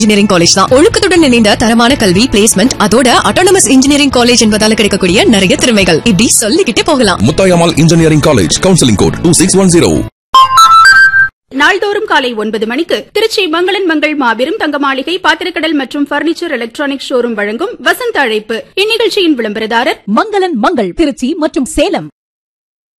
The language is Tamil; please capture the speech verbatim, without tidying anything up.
இன்ஜினியரிங் காலேஜ் தான். ஒழுக்கத்துடன் இணைந்த தரமான கல்வி, பிளேஸ்மெண்ட், அதோட அட்டானமஸ் இன்ஜினியரிங் காலேஜ் என்பதால கிடைக்கக்கூடிய நிறைய திறமைகள் இப்படி சொல்லிக்கிட்டே போகலாம். Muthayammal engineering college, counselling code two six one zero. நாள்தோறும் காலை ஒன்பது மணிக்கு திருச்சி மங்களன் மங்கள் மாபெரும் தங்க மாளிகை பாத்திரக்கடல் மற்றும் பர்னிச்சர் எலக்ட்ரானிக் ஷோரூம் வழங்கும் வசந்த அழைப்பு. இந்நிகழ்ச்சியின் விளம்பரதாரர் மங்களன் மங்கள் திருச்சி மற்றும் சேலம்.